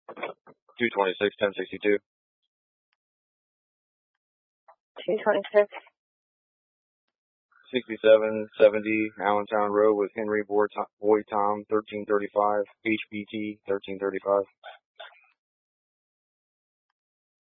226, 1062. 226. 6770 Allentown Road with Henry Boy Tom, 1335, HBT 1335.